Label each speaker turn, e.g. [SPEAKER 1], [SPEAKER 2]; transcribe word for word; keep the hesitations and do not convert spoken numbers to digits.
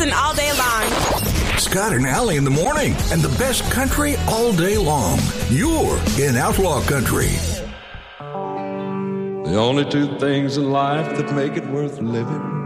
[SPEAKER 1] listen all day long.
[SPEAKER 2] Scott and Allie in the morning, and the best country all day long. You're in Outlaw Country.
[SPEAKER 3] The only two things in life that make it worth living